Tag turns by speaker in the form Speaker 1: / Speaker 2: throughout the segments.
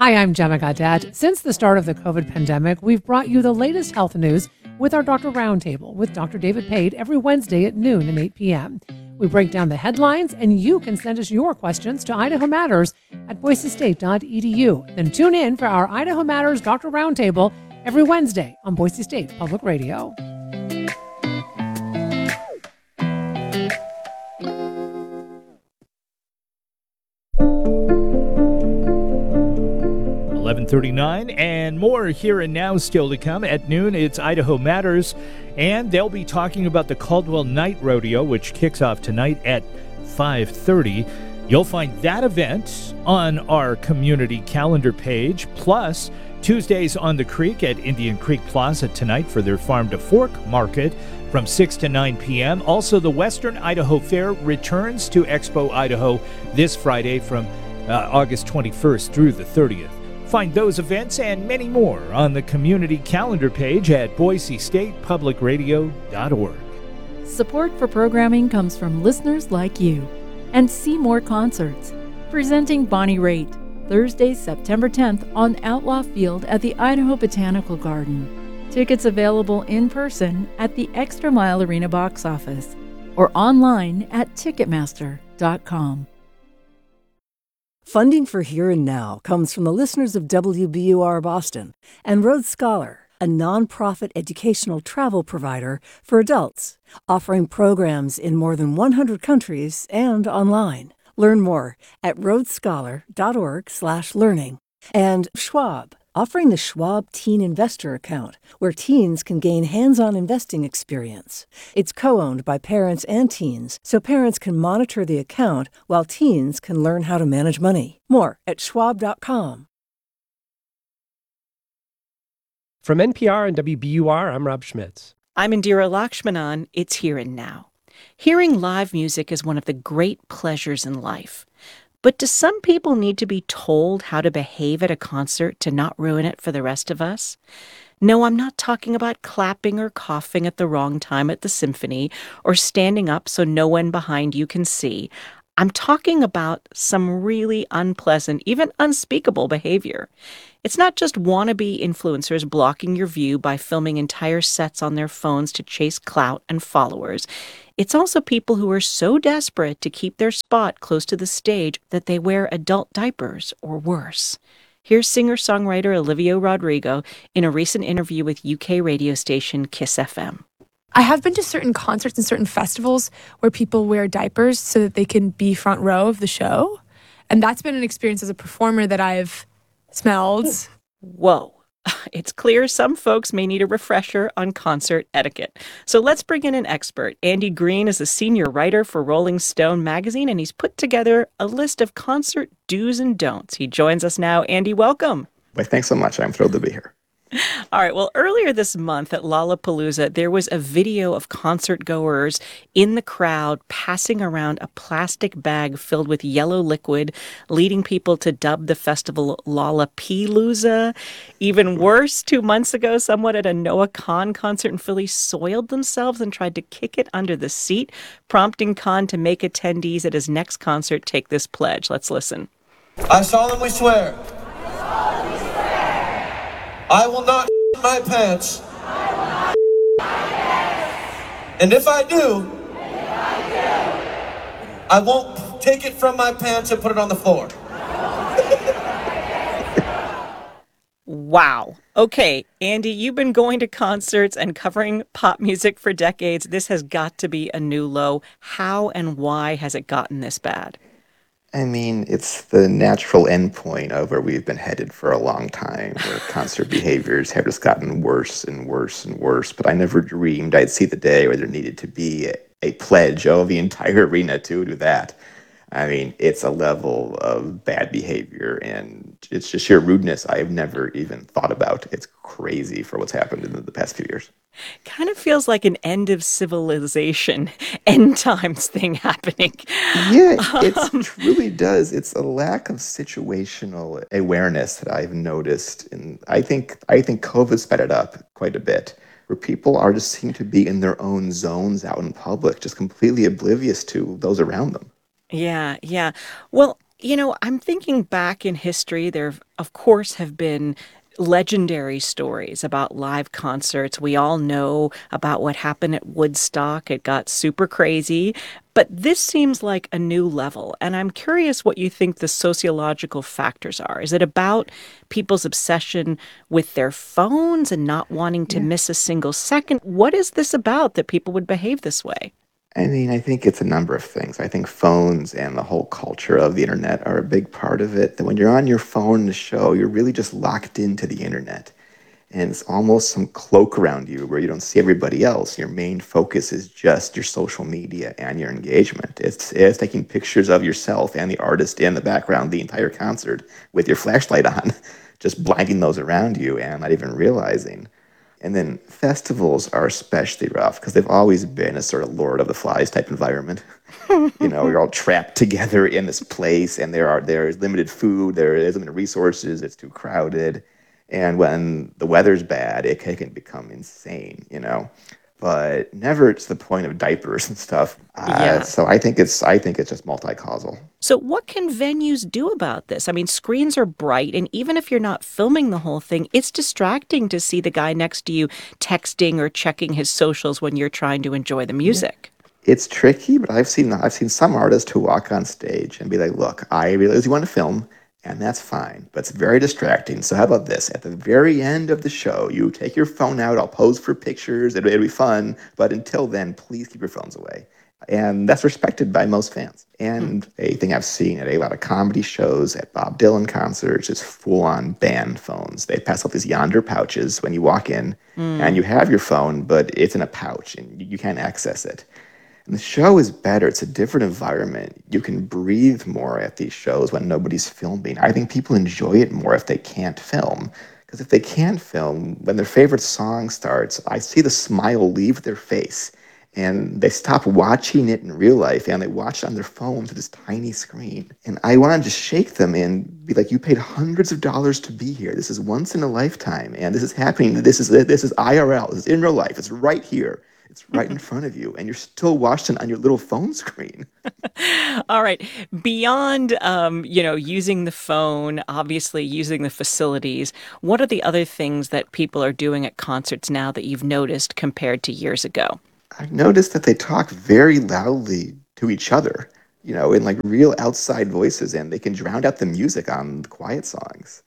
Speaker 1: Hi, I'm Gemma Gadet. Since the start of the COVID pandemic, we've brought you the latest health news with our Doctor Roundtable with Dr. David Pate every Wednesday at noon and 8 p.m. We break down the headlines, and you can send us your questions to Idaho Matters at boisestate.edu. Then tune in for our Idaho Matters Doctor Roundtable every Wednesday on Boise State Public Radio.
Speaker 2: 11:39 and more here and now still to come. At noon, it's Idaho Matters, and they'll be talking about the Caldwell Night Rodeo, which kicks off tonight at 5:30. You'll find that event on our community calendar page, plus Tuesdays on the Creek at Indian Creek Plaza tonight for their Farm to Fork market from 6 to 9 p.m. Also, the Western Idaho Fair returns to Expo Idaho this Friday from August 21st through the 30th. Find those events and many more on the community calendar page at boisestatepublicradio.org.
Speaker 3: Support for programming comes from listeners like you. And see more concerts. Presenting Bonnie Raitt, Thursday, September 10th on Outlaw Field at the Idaho Botanical Garden. Tickets available in person at the Extra Mile Arena box office or online at Ticketmaster.com.
Speaker 4: Funding for Here and Now comes from the listeners of WBUR Boston and Rhodes Scholar, a nonprofit educational travel provider for adults, offering programs in more than 100 countries and online. Learn more at rhodesscholar.org/learning. And Schwab, offering the Schwab Teen Investor Account, where teens can gain hands-on investing experience. It's co-owned by parents and teens, so parents can monitor the account while teens can learn how to manage money. More at schwab.com.
Speaker 5: From NPR and WBUR, I'm Rob Schmitz.
Speaker 6: I'm Indira Lakshmanan. It's Here and Now. Hearing live music is one of the great pleasures in life. But do some people need to be told how to behave at a concert to not ruin it for the rest of us? No, I'm not talking about clapping or coughing at the wrong time at the symphony or standing up so no one behind you can see. I'm talking about some really unpleasant, even unspeakable behavior. It's not just wannabe influencers blocking your view by filming entire sets on their phones to chase clout and followers. It's also people who are so desperate to keep their spot close to the stage that they wear adult diapers or worse. Here's singer-songwriter Olivia Rodrigo in a recent interview with UK radio station Kiss FM.
Speaker 7: I have been to certain concerts and certain festivals where people wear diapers so that they can be front row of the show. And that's been an experience as a performer that I've smelled.
Speaker 6: Whoa. It's clear some folks may need a refresher on concert etiquette. So let's bring in an expert. Andy Green is a senior writer for Rolling Stone magazine, and he's put together a list of concert do's and don'ts. He joins us now. Andy, welcome.
Speaker 8: Well, thanks so much. I'm thrilled to be here.
Speaker 6: All right. Well, earlier this month at Lollapalooza, there was a video of concert goers in the crowd passing around a plastic bag filled with yellow liquid, leading people to dub the festival Lollapalooza. Even worse, 2 months ago, someone at a Noah Kahan concert in Philly soiled themselves and tried to kick it under the seat, prompting Kahan to make attendees at his next concert take this pledge. Let's listen.
Speaker 9: I solemnly swear. I will not my pants. And if I do, I won't take it from my pants and put it on the floor.
Speaker 6: Wow. Okay, Andy, you've been going to concerts and covering pop music for decades. This has got to be a new low. How and why has it gotten this bad?
Speaker 8: I mean, it's the natural endpoint of where we've been headed for a long time, where concert behaviors have just gotten worse and worse and worse. But I never dreamed I'd see the day where there needed to be a pledge of the entire arena to do that. I mean, it's a level of bad behavior, and it's just sheer rudeness I've never even thought about. It's crazy for what's happened in the past few years.
Speaker 6: Kind of feels like an end of civilization, end times thing happening.
Speaker 8: Yeah, it really does. It's a lack of situational awareness that I've noticed, and I think COVID sped it up quite a bit, where people are just seem to be in their own zones out in public, just completely oblivious to those around them.
Speaker 6: Yeah. Well, I'm thinking back in history. There, of course, have been legendary stories about live concerts. We all know about what happened at Woodstock. It got super crazy. But this seems like a new level. And I'm curious what you think the sociological factors are. Is it about people's obsession with their phones and not wanting to miss a single second? What is this about that people would behave this way?
Speaker 8: I mean, I think it's a number of things. I think phones and the whole culture of the internet are a big part of it. That when you're on your phone in the show, you're really just locked into the internet. And it's almost some cloak around you where you don't see everybody else. Your main focus is just your social media and your engagement. It's taking pictures of yourself and the artist in the background the entire concert with your flashlight on, just blinding those around you and not even realizing. And then festivals are especially rough because they've always been a sort of Lord of the Flies type environment. You're all trapped together in this place, and there's limited food, there is limited resources, it's too crowded. And when the weather's bad, it can become insane. But never to the point of diapers and stuff.
Speaker 6: Yeah.
Speaker 8: So I think it's just multi-causal.
Speaker 6: So, what can venues do about this? I mean, screens are bright, and even if you're not filming the whole thing, it's distracting to see the guy next to you texting or checking his socials when you're trying to enjoy the music.
Speaker 8: It's tricky, but I've seen some artists who walk on stage and be like, "Look, I realize you want to film, and that's fine, but it's very distracting. So how about this? At the very end of the show, you take your phone out. I'll pose for pictures. It'll be fun, but until then, please keep your phones away." And that's respected by most fans. And a thing I've seen at a lot of comedy shows, at Bob Dylan concerts, is full-on band phones. They pass out these yonder pouches when you walk in, and you have your phone, but it's in a pouch, and you can't access it. And the show is better. It's a different environment. You can breathe more at these shows when nobody's filming. I think people enjoy it more if they can't film. Because if they can't film, when their favorite song starts, I see the smile leave their face. And they stop watching it in real life and they watch it on their phone to this tiny screen. And I want to just shake them and be like, you paid hundreds of dollars to be here. This is once in a lifetime. And this is happening. This is IRL. This is in real life. It's right here. It's right in front of you, and you're still watching on your little phone screen.
Speaker 6: All right. Beyond, using the phone, obviously using the facilities, what are the other things that people are doing at concerts now that you've noticed compared to years ago?
Speaker 8: I've noticed that they talk very loudly to each other, in like real outside voices, and they can drown out the music on the quiet songs.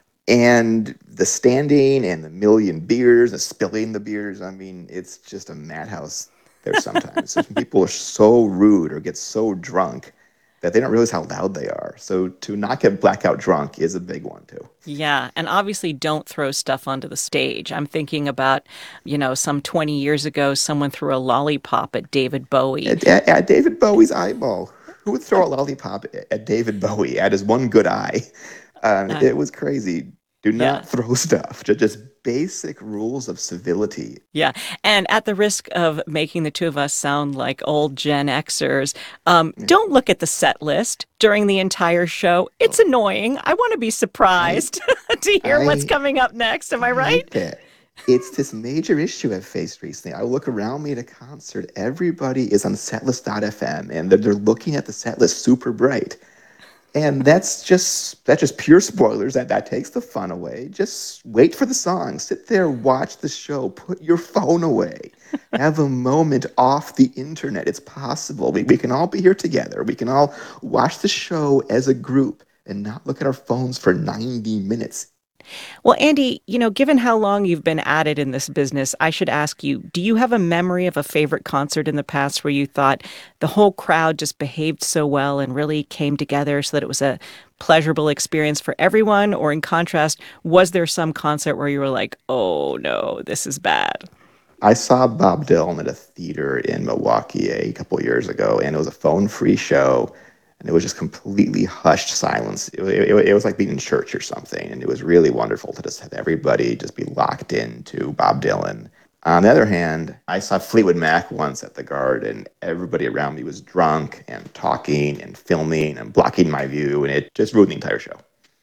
Speaker 8: And the standing and the million beers, the spilling the beers, I mean, it's just a madhouse there sometimes. Some people are so rude or get so drunk that they don't realize how loud they are. So to not get blackout drunk is a big one, too.
Speaker 6: Yeah, and obviously don't throw stuff onto the stage. I'm thinking about, some 20 years ago, someone threw a lollipop at David Bowie.
Speaker 8: At David Bowie's eyeball. Who would throw a lollipop at David Bowie, at his one good eye? It was crazy. Do not throw stuff. Just basic rules of civility.
Speaker 6: Yeah. And at the risk of making the two of us sound like old Gen Xers, don't look at the set list during the entire show. It's annoying. I want to be surprised to hear what's coming up next. Am I right?
Speaker 8: It's this major issue I've faced recently. I look around me at a concert. Everybody is on setlist.fm, and they're looking at the set list super bright. And that's just pure spoilers. That takes the fun away. Just wait for the song. Sit there, watch the show. Put your phone away. Have a moment off the internet. It's possible. We can all be here together. We can all watch the show as a group and not look at our phones for 90 minutes.
Speaker 6: Well, Andy, given how long you've been at it in this business, I should ask you, do you have a memory of a favorite concert in the past where you thought the whole crowd just behaved so well and really came together so that it was a pleasurable experience for everyone? Or in contrast, was there some concert where you were like, oh no, this is bad?
Speaker 8: I saw Bob Dylan at a theater in Milwaukee a couple of years ago, and it was a phone-free show. And it was just completely hushed silence. It was like being in church or something. And it was really wonderful to just have everybody just be locked into Bob Dylan. On the other hand, I saw Fleetwood Mac once at the Garden. Everybody around me was drunk and talking and filming and blocking my view. And it just ruined the entire show.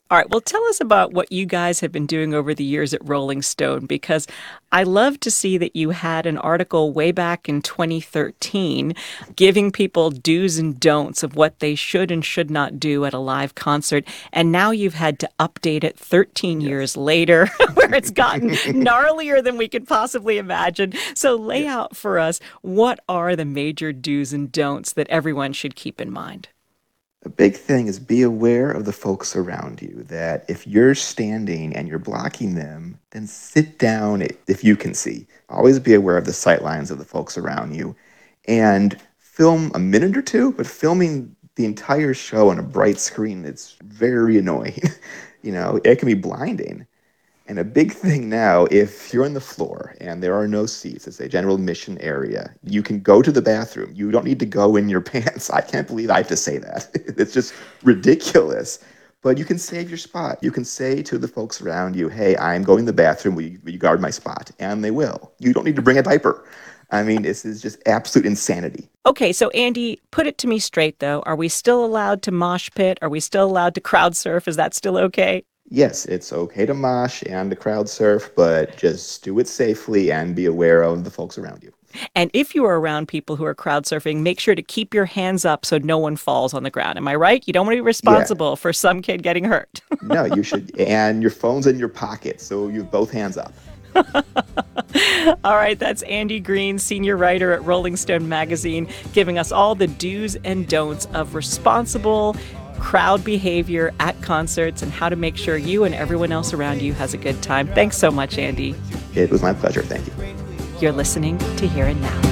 Speaker 6: All right, well, tell us about what you guys have been doing over the years at Rolling Stone, because I love to see that you had an article way back in 2013 giving people do's and don'ts of what they should and should not do at a live concert. And now you've had to update it 13 years later, where it's gotten gnarlier than we could possibly imagine. So lay out for us, what are the major do's and don'ts that everyone should keep in mind?
Speaker 8: A big thing is be aware of the folks around you, that if you're standing and you're blocking them, then sit down if you can see. Always be aware of the sight lines of the folks around you and film a minute or two, but filming the entire show on a bright screen, it's very annoying. It can be blinding. And a big thing now, if you're on the floor and there are no seats, it's a general admission area, you can go to the bathroom. You don't need to go in your pants. I can't believe I have to say that. It's just ridiculous. But you can save your spot. You can say to the folks around you, hey, I'm going to the bathroom. Will you guard my spot? And they will. You don't need to bring a diaper. I mean, this is just absolute insanity.
Speaker 6: Okay, so Andy, put it to me straight, though. Are we still allowed to mosh pit? Are we still allowed to crowd surf? Is that still okay?
Speaker 8: Yes, it's okay to mosh and to crowd surf, but just do it safely and be aware of the folks around you.
Speaker 6: And if you are around people who are crowd surfing, make sure to keep your hands up so no one falls on the ground. Am I right? You don't want to be responsible for some kid getting hurt.
Speaker 8: No, you should. And your phone's in your pocket, so you have both hands up.
Speaker 6: All right, that's Andy Green, senior writer at Rolling Stone magazine, giving us all the do's and don'ts of responsible crowd behavior at concerts and how to make sure you and everyone else around you has a good time. Thanks so much, Andy.
Speaker 8: It was my pleasure. Thank you.
Speaker 6: You're listening to Here and Now.